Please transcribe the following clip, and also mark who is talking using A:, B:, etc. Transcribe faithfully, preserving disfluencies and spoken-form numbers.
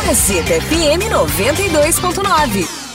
A: Gazeta F M noventa e dois ponto nove.